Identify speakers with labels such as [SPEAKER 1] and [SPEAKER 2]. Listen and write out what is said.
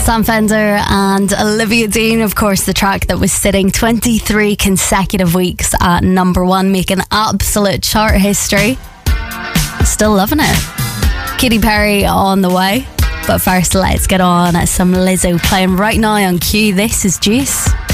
[SPEAKER 1] Sam Fender and Olivia Dean, of course, the track that was sitting 23 consecutive weeks at number one, making absolute chart history. Still loving it. Katy Perry on the way. But first, let's get on some Lizzo playing right now on Q. This is Juice.